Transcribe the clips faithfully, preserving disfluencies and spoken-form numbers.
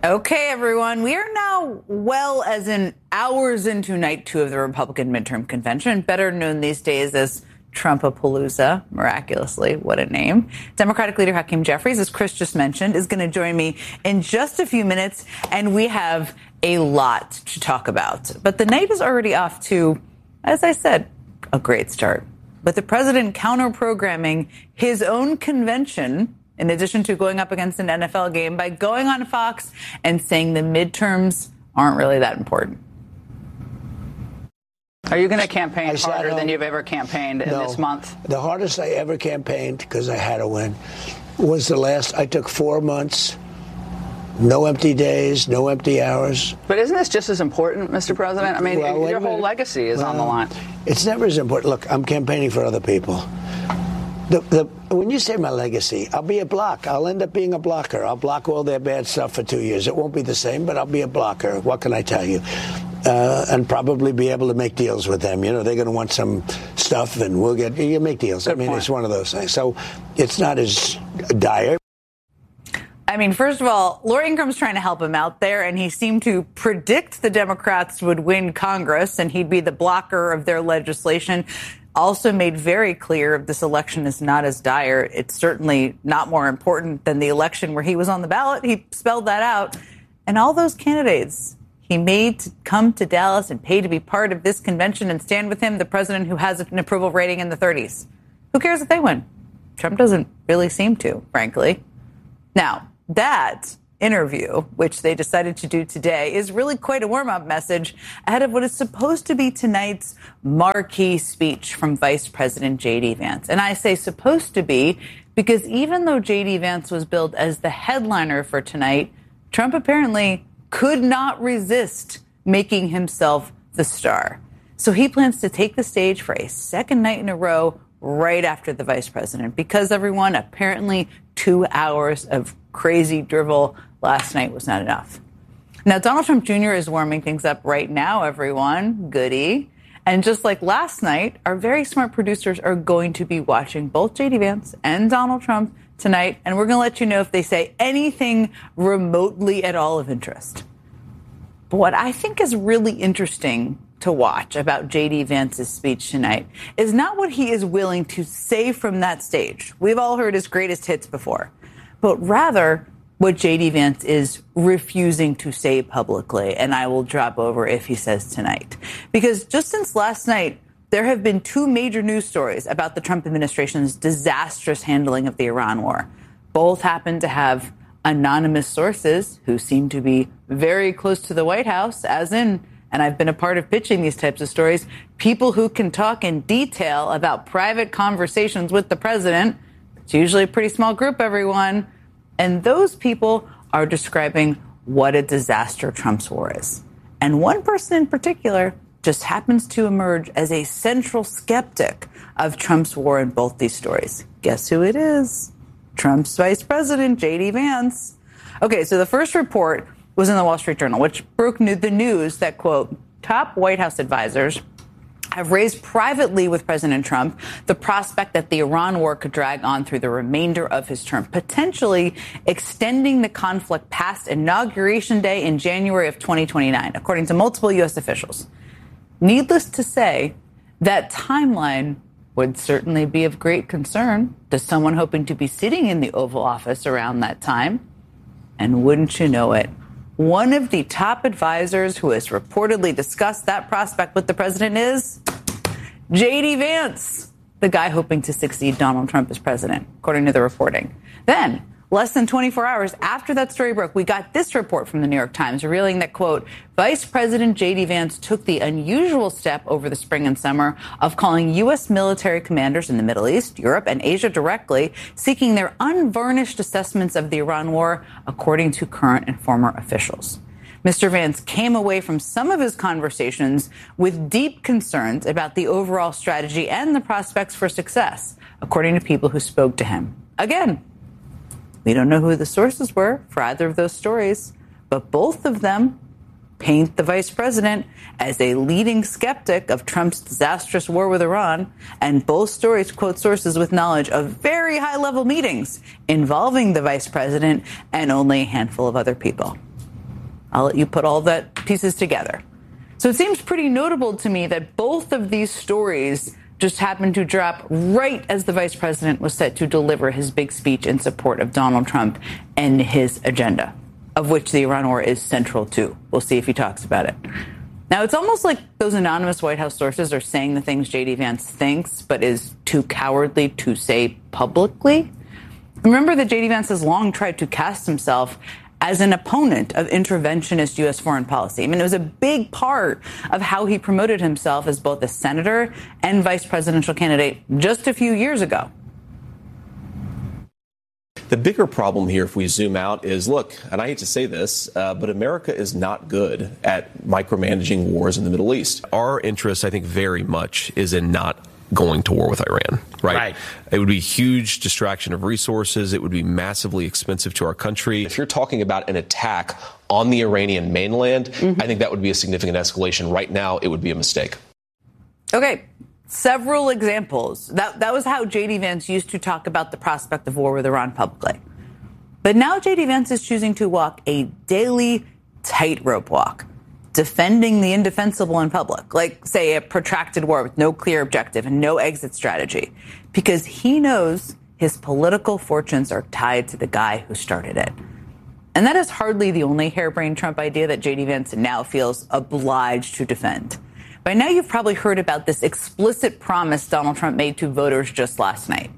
Okay, everyone, we are now well as in hours into night two of the Republican midterm convention, better known these days as Trumpapalooza, miraculously. What a name. Democratic leader Hakeem Jeffries, as Chris just mentioned, is going to join me in just a few minutes, and we have a lot to talk about. But the night is already off to, as I said, a great start. With the president counter-programming his own convention, in addition to going up against an N F L game, by going on Fox and saying the midterms aren't really that important. Are you going to campaign harder than you've ever campaigned in no, this month? The hardest I ever campaigned, because I had to win, was the last. I took four months, no empty days, no empty hours. But isn't this just as important, Mister President? I mean, well, your whole legacy is well, on the line. It's never as important. Look, I'm campaigning for other people. The, the, when you say my legacy, I'll be a block. I'll end up being a blocker. I'll block all their bad stuff for two years. It won't be the same, but I'll be a blocker. What can I tell you? Uh, and probably be able to make deals with them. You know, they're going to want some stuff, and we'll get you make deals. Good I mean, point. It's one of those things. So it's not as dire. I mean, first of all, Laura Ingraham's trying to help him out there, and he seemed to predict the Democrats would win Congress, and he'd be the blocker of their legislation. Also made very clear this election is not as dire. It's certainly not more important than the election where he was on the ballot. He spelled that out. And all those candidates he made to come to Dallas and pay to be part of this convention and stand with him, the president who has an approval rating in the thirties. Who cares if they win? Trump doesn't really seem to, frankly. Now, that interview, which they decided to do today, is really quite a warm-up message ahead of what is supposed to be tonight's marquee speech from Vice President J D. Vance. And I say supposed to be because even though J D. Vance was billed as the headliner for tonight, Trump apparently could not resist making himself the star. So he plans to take the stage for a second night in a row right after the vice president because, everyone, apparently two hours of crazy drivel last night was not enough. Now, Donald Trump Junior is warming things up right now, everyone. Goody. And just like last night, our very smart producers are going to be watching both J D. Vance and Donald Trump tonight, and we're going to let you know if they say anything remotely at all of interest. But what I think is really interesting to watch about J D. Vance's speech tonight is not what he is willing to say from that stage. We've all heard his greatest hits before, but rather what J D. Vance is refusing to say publicly, and I will drop over if he says tonight. Because just since last night, there have been two major news stories about the Trump administration's disastrous handling of the Iran war. Both happen to have anonymous sources who seem to be very close to the White House, as in, and I've been a part of pitching these types of stories, people who can talk in detail about private conversations with the president. It's usually a pretty small group, everyone. And those people are describing what a disaster Trump's war is. And one person in particular just happens to emerge as a central skeptic of Trump's war in both these stories. Guess who it is? Trump's vice president, J D. Vance. Okay, so the first report was in the Wall Street Journal, which broke the news that, quote, top White House advisors have raised privately with President Trump the prospect that the Iran war could drag on through the remainder of his term, potentially extending the conflict past Inauguration Day in January of twenty twenty-nine, according to multiple U S officials. Needless to say, that timeline would certainly be of great concern to someone hoping to be sitting in the Oval Office around that time. And wouldn't you know it, one of the top advisors who has reportedly discussed that prospect with the president is J D. Vance, the guy hoping to succeed Donald Trump as president, according to the reporting. Then, less than twenty-four hours after that story broke, we got this report from the New York Times revealing that, quote, Vice President J D. Vance took the unusual step over the spring and summer of calling U S military commanders in the Middle East, Europe, and Asia directly, seeking their unvarnished assessments of the Iran war, according to current and former officials. Mister Vance came away from some of his conversations with deep concerns about the overall strategy and the prospects for success, according to people who spoke to him. Again, we don't know who the sources were for either of those stories, but both of them paint the vice president as a leading skeptic of Trump's disastrous war with Iran, and both stories quote sources with knowledge of very high-level meetings involving the vice president and only a handful of other people. I'll let you put all that pieces together. So it seems pretty notable to me that both of these stories just happened to drop right as the vice president was set to deliver his big speech in support of Donald Trump and his agenda, of which the Iran war is central to. We'll see if he talks about it. Now, it's almost like those anonymous White House sources are saying the things J D. Vance thinks, but is too cowardly to say publicly. Remember that J D. Vance has long tried to cast himself as an opponent of interventionist U S foreign policy. I mean, it was a big part of how he promoted himself as both a senator and vice presidential candidate just a few years ago. The bigger problem here, if we zoom out, is, look, and I hate to say this, uh, but America is not good at micromanaging wars in the Middle East. Our interest, I think, very much is in not going to war with Iran, right? right? It would be a huge distraction of resources. It would be massively expensive to our country. If you're talking about an attack on the Iranian mainland, mm-hmm. I think that would be a significant escalation. Right now, it would be a mistake. Okay. Several examples. That that was how J D. Vance used to talk about the prospect of war with Iran publicly. But now J D. Vance is choosing to walk a daily tightrope walk, defending the indefensible in public, like, say, a protracted war with no clear objective and no exit strategy, because he knows his political fortunes are tied to the guy who started it. And that is hardly the only harebrained Trump idea that J D. Vance now feels obliged to defend. By now, you've probably heard about this explicit promise Donald Trump made to voters just last night.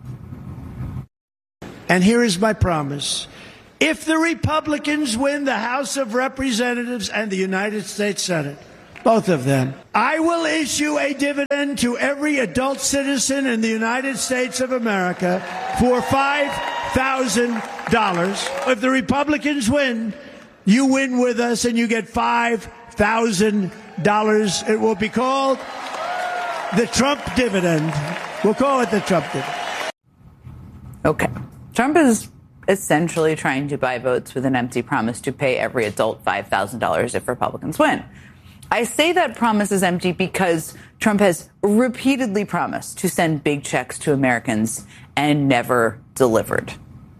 And here is my promise. If the Republicans win the House of Representatives and the United States Senate, both of them, I will issue a dividend to every adult citizen in the United States of America for five thousand dollars. If the Republicans win, you win with us and you get five thousand dollars. It will be called the Trump dividend. We'll call it the Trump dividend. Okay. Trump is essentially trying to buy votes with an empty promise to pay every adult five thousand dollars if Republicans win. I say that promise is empty because Trump has repeatedly promised to send big checks to Americans and never delivered.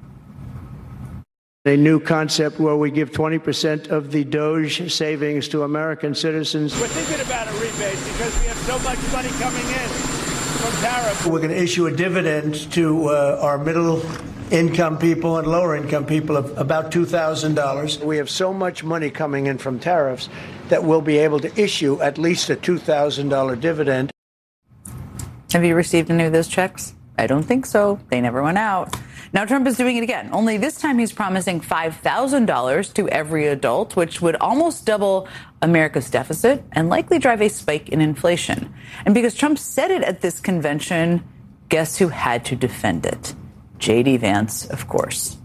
A new concept where we give twenty percent of the Doge savings to American citizens. We're thinking about a rebate because we have so much money coming in from tariffs. We're going to issue a dividend to uh, our middle income people and lower income people of about two thousand dollars. We have so much money coming in from tariffs that we'll be able to issue at least a two thousand dollars dividend. Have you received any of those checks? I don't think so. They never went out. Now Trump is doing it again, only this time he's promising five thousand dollars to every adult, which would almost double America's deficit and likely drive a spike in inflation. And because Trump said it at this convention, guess who had to defend it? J D. Vance, of course.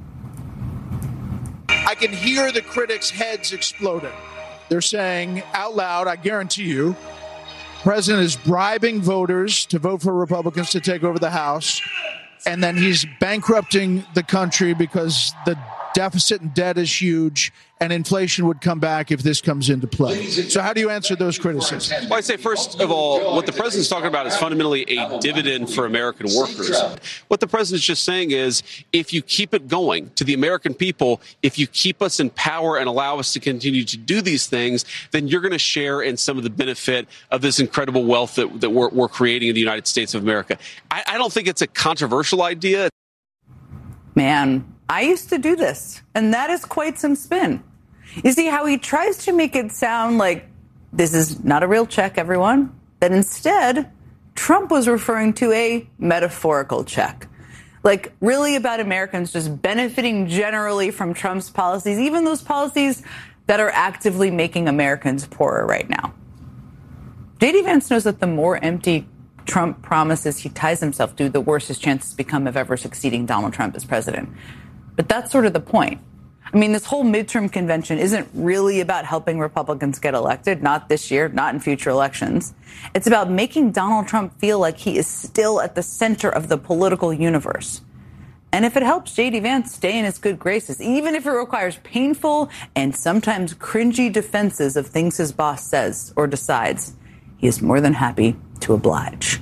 I can hear the critics' heads exploding. They're saying out loud, I guarantee you, the president is bribing voters to vote for Republicans to take over the House. And then he's bankrupting the country because the deficit and debt is huge and inflation would come back if this comes into play. So how do you answer those criticisms? Well, I'd say, first of all, what the president's talking about is fundamentally a dividend for American workers. What the president's just saying is, if you keep it going to the American people, if you keep us in power and allow us to continue to do these things, then you're going to share in some of the benefit of this incredible wealth that, that we're, we're creating in the United States of America. I, I don't think it's a controversial idea. Man, I used to do this, and that is quite some spin. You see how he tries to make it sound like this is not a real check, everyone, that instead Trump was referring to a metaphorical check. Like, really about Americans just benefiting generally from Trump's policies, even those policies that are actively making Americans poorer right now. J D. Vance knows that the more empty Trump promises he ties himself to, the worse his chances become of ever succeeding Donald Trump as president. But that's sort of the point. I mean, this whole midterm convention isn't really about helping Republicans get elected, not this year, not in future elections. It's about making Donald Trump feel like he is still at the center of the political universe. And if it helps J D. Vance stay in his good graces, even if it requires painful and sometimes cringy defenses of things his boss says or decides, he is more than happy to oblige.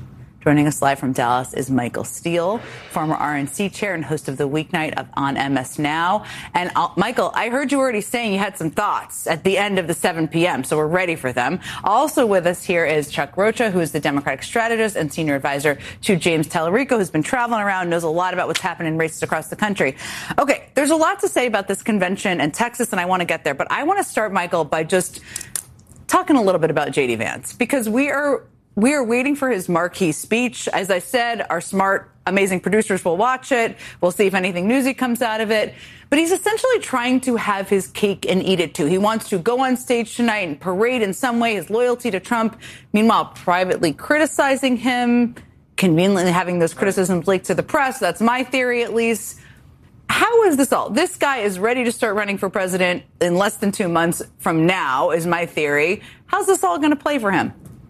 Joining us live from Dallas is Michael Steele, former R N C chair and host of the weeknight of on M S Now. And uh, Michael, I heard you already saying you had some thoughts at the end of the seven p.m., so we're ready for them. Also with us here is Chuck Rocha, who is the Democratic strategist and senior advisor to James Tallarico, who's been traveling around, knows a lot about what's happening in races across the country. Okay, there's a lot to say about this convention and Texas, and I want to get there. But I want to start, Michael, by just talking a little bit about J D Vance, because we are we are waiting for his marquee speech. As I said, our smart, amazing producers will watch it. We'll see if anything newsy comes out of it. But he's essentially trying to have his cake and eat it, too. He wants to go on stage tonight and parade in some way his loyalty to Trump, meanwhile privately criticizing him, conveniently having those criticisms leaked to the press. That's my theory, at least. How is this all? This guy is ready to start running for president in less than two months from now, is my theory. How's this all going to play for him?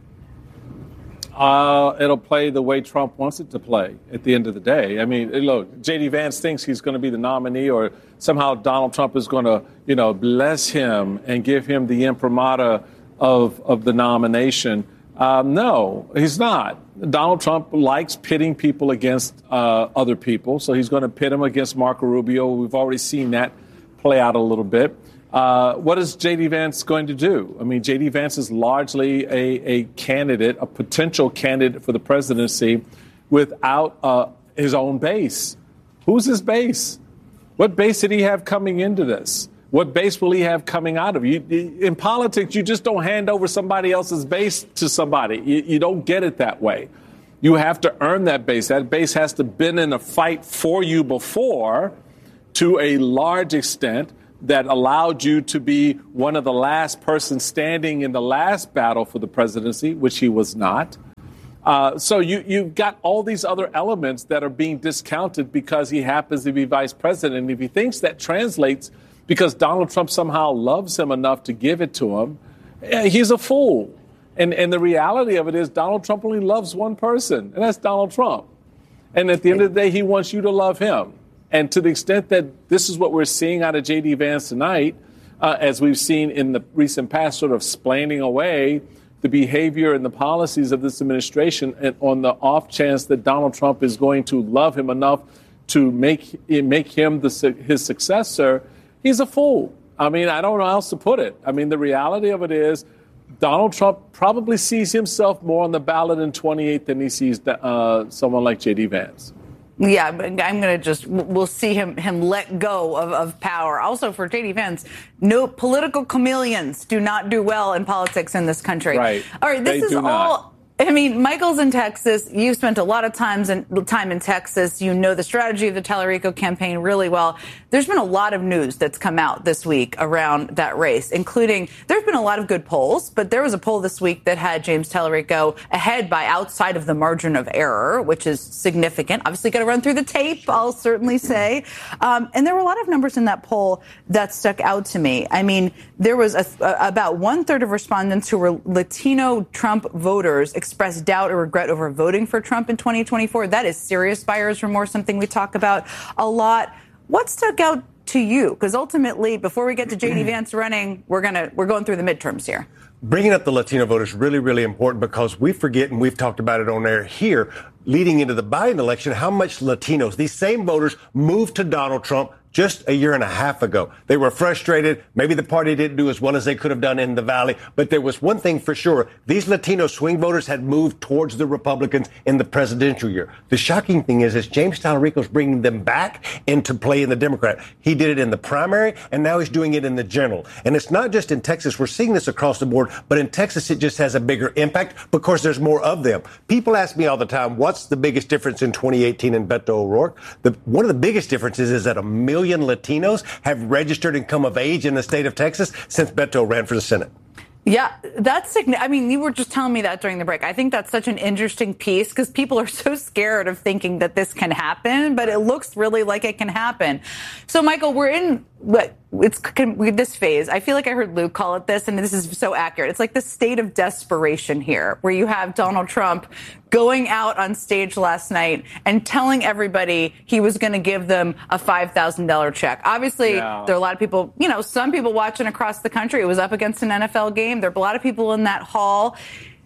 Uh, it'll play the way Trump wants it to play at the end of the day. I mean, look, J D Vance thinks he's going to be the nominee, or somehow Donald Trump is going to, you know, bless him and give him the imprimatur of, of the nomination. Um, no, he's not. Donald Trump likes pitting people against uh, other people, so he's going to pit him against Marco Rubio. We've already seen that play out a little bit. Uh, what is J D Vance going to do? I mean, J D Vance is largely a, a candidate, a potential candidate for the presidency without uh, his own base. Who's his base? What base did he have coming into this? What base will he have coming out of? You, in politics, you just don't hand over somebody else's base to somebody. You, you don't get it that way. You have to earn that base. That base has to have been in a fight for you before to a large extent that allowed you to be one of the last persons standing in the last battle for the presidency, which he was not. Uh, so you, you've got all these other elements that are being discounted because he happens to be vice president. And if he thinks that translates because Donald Trump somehow loves him enough to give it to him, he's a fool. And, and the reality of it is Donald Trump only loves one person, and that's Donald Trump. And at the end of the day, he wants you to love him. And to the extent that this is what we're seeing out of J D Vance tonight, uh, as we've seen in the recent past, sort of splaining away the behavior and the policies of this administration, and on the off chance that Donald Trump is going to love him enough to make, make him the, his successor, he's a fool. I mean, I don't know how else to put it. I mean, the reality of it is Donald Trump probably sees himself more on the ballot in twenty-eight than he sees uh, someone like J D Vance. Yeah, I'm going to just, we'll see him him let go of, of power. Also for J D Vance, no political chameleons do not do well in politics in this country. Right. All right, this they is do all. Not. I mean, Michael's in Texas. You've spent a lot of times in, time in Texas. You know the strategy of the Tallarico campaign really well. There's been a lot of news that's come out this week around that race, including there's been a lot of good polls, but there was a poll this week that had James Tallarico ahead by outside of the margin of error, which is significant. Obviously, got to run through the tape, I'll certainly say. Um, and there were a lot of numbers in that poll that stuck out to me. I mean, there was a, a, about one third of respondents who were Latino Trump voters expressed doubt or regret over voting for Trump in twenty twenty-four. That is serious buyer's remorse, something we talk about a lot. What stuck out to you? Because ultimately, before we get to J D Vance running, we're gonna we're going through the midterms here. Bringing up the Latino vote is really, really important because we forget, and we've talked about it on air here, leading into the Biden election, how much Latinos, these same voters, moved to Donald Trump just a year and a half ago. They were frustrated. Maybe the party didn't do as well as they could have done in the Valley. But there was one thing for sure. These Latino swing voters had moved towards the Republicans in the presidential year. The shocking thing is, is James Tallarico's bringing them back into play in the Democrat. He did it in the primary, and now he's doing it in the general. And it's not just in Texas. We're seeing this across the board. But in Texas, it just has a bigger impact because there's more of them. People ask me all the time, what's the biggest difference in twenty eighteen and Beto O'Rourke? The, one of the biggest differences is that a million Latinos have registered and come of age in the state of Texas since Beto ran for the Senate. Yeah, that's significant. I mean, you were just telling me that during the break. I think that's such an interesting piece because people are so scared of thinking that this can happen, but it looks really like it can happen. So, Michael, we're in what it's this phase. I feel like I heard Luke call it this, and this is so accurate. It's like the state of desperation here, where you have Donald Trump going out on stage last night and telling everybody he was going to give them a five thousand dollars check. Obviously, yeah. There are a lot of people, you know, some people watching across the country. It was up against an N F L game. There are a lot of people in that hall.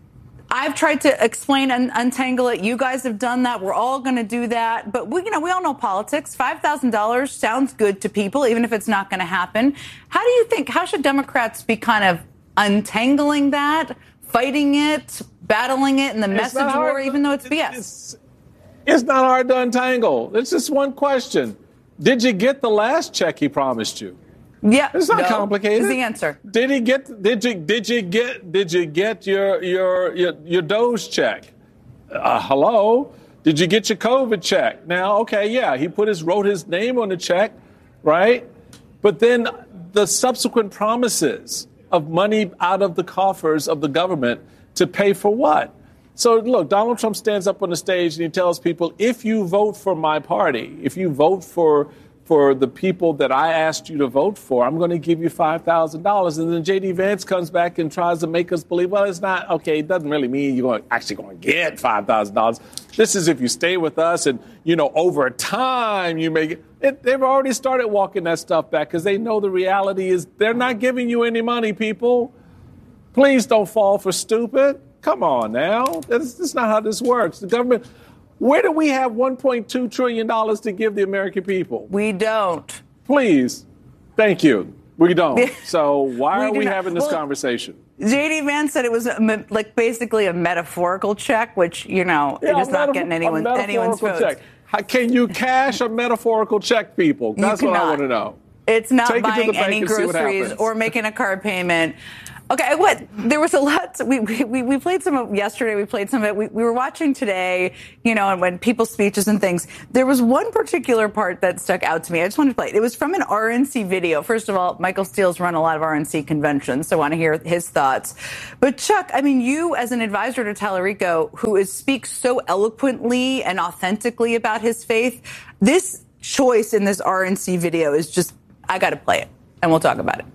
I've tried to explain and untangle it. You guys have done that. We're all going to do that. But we, you know, we all know politics. five thousand dollars sounds good to people, even if it's not going to happen. How do you think, how should Democrats be kind of untangling that, fighting it, battling it in the it's message war, even though it's B S? It's, it's not hard to untangle. It's just one question. Did you get the last check he promised you? Yeah, it's not no, complicated. Is the answer? Did he get? Did you? Did you get? Did you get your your your, your Doge check? Uh, hello. Did you get your COVID check? Now, okay, yeah, he put his wrote his name on the check, right? But then the subsequent promises of money out of the coffers of the government to pay for what? So look, Donald Trump stands up on the stage and he tells people, if you vote for my party, if you vote for for the people that I asked you to vote for, I'm going to give you five thousand dollars. And then J D. Vance comes back and tries to make us believe, well, it's not, okay, it doesn't really mean you're actually going to get five thousand dollars. This is if you stay with us and, you know, over time you make it. it they've already started walking that stuff back because they know the reality is they're not giving you any money, people. Please don't fall for stupid. Come on now. That's, that's not how this works. The government... Where do we have one point two trillion dollars to give the American people? We don't. Please. Thank you. We don't. So why we are we not. having this well, conversation? J D. Vance said it was a, like basically a metaphorical check, which, you know, yeah, it is not getting anyone, anyone's votes. Check. How, can you cash a metaphorical check, people? That's what I want to know. It's not Take buying it any groceries or making a car payment. Okay, what? There was a lot. We we we played some of yesterday. We played some of it. We, we were watching today, you know, and when people's speeches and things. There was one particular part that stuck out to me. I just wanted to play it. It was from an R N C video. First of all, Michael Steele's run a lot of R N C conventions, so I want to hear his thoughts. But Chuck, I mean, you as an advisor to Tallarico, who is speaks so eloquently and authentically about his faith, this choice in this R N C video is just, I got to play it, and we'll talk about it.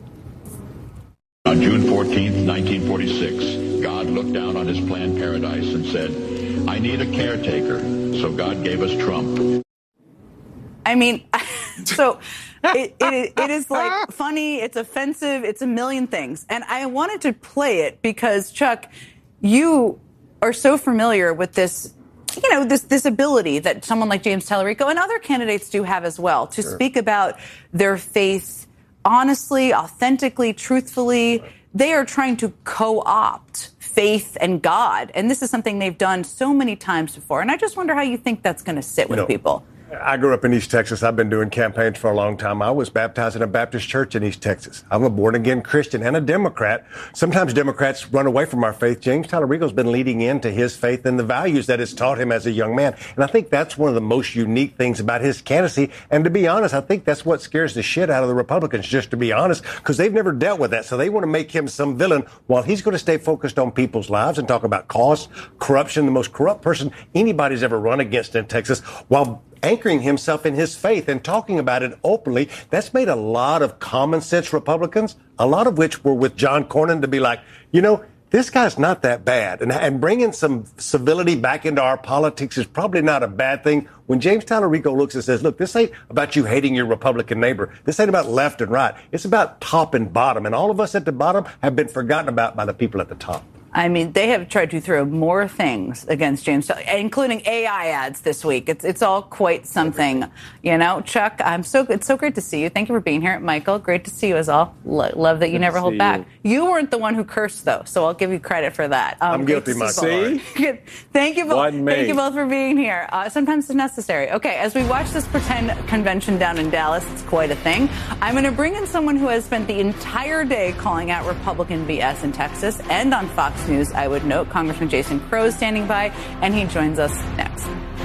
On June fourteenth, nineteen forty-six, God looked down on his planned paradise and said, I need a caretaker, so God gave us Trump. I mean, so it, it, it is like funny, it's offensive, it's a million things. And I wanted to play it because, Chuck, you are so familiar with this, you know, this, this ability that someone like James Tallarico and other candidates do have as well to sure. speak about their faith honestly, authentically, truthfully. They are trying to co-opt faith and God. And this is something they've done so many times before. And I just wonder how you think that's going to sit with you know, people. I grew up in East Texas. I've been doing campaigns for a long time. I was baptized in a Baptist church in East Texas. I'm a born-again Christian and a Democrat. Sometimes Democrats run away from our faith. James Tallarico's been leading into his faith and the values that it's taught him as a young man. And I think that's one of the most unique things about his candidacy. And to be honest, I think that's what scares the shit out of the Republicans, just to be honest, because they've never dealt with that. So they want to make him some villain while he's going to stay focused on people's lives and talk about cost, corruption, the most corrupt person anybody's ever run against in Texas, while anchoring himself in his faith and talking about it openly. That's made a lot of common sense Republicans, a lot of which were with John Cornyn, to be like, you know, this guy's not that bad. And, and bringing some civility back into our politics is probably not a bad thing. When James Tallarico looks and says, look, this ain't about you hating your Republican neighbor. This ain't about left and right. It's about top and bottom. And all of us at the bottom have been forgotten about by the people at the top. I mean, they have tried to throw more things against James, including A I ads this week. It's it's all quite something, you know. Chuck, I'm so it's so great to see you. Thank you for being here, Michael. Great to see you as all. Lo- love that you never hold back. You. you weren't the one who cursed though, so I'll give you credit for that. Um, I'm guilty myself. Thank you both. Thank you both for being here. Uh, sometimes it's necessary. Okay, as we watch this pretend convention down in Dallas, it's quite a thing. I'm going to bring in someone who has spent the entire day calling out Republican B S in Texas and on Fox News, I would note. Congressman Jason Crow is standing by, and he joins us next.